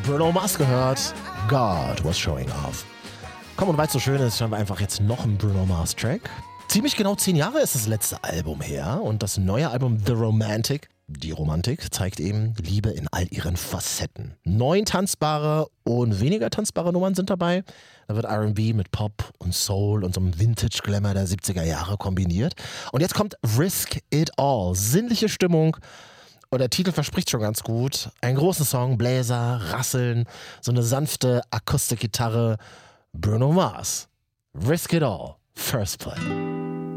Bruno Mars gehört. God was showing off. Komm, und weil es so schön ist, hören wir einfach jetzt noch einen Bruno Mars Track. Ziemlich genau 10 Jahre ist das letzte Album her und das neue Album The Romantic, die Romantik, zeigt eben Liebe in all ihren Facetten. 9 tanzbare und weniger tanzbare Nummern sind dabei. Da wird R&B mit Pop und Soul und so einem Vintage-Glamour der 70er Jahre kombiniert. Und jetzt kommt Risk It All, sinnliche Stimmung. Und der Titel verspricht schon ganz gut. Einen großen Song, Bläser, Rasseln, so eine sanfte Akustikgitarre. Bruno Mars. Risk It All. First Play.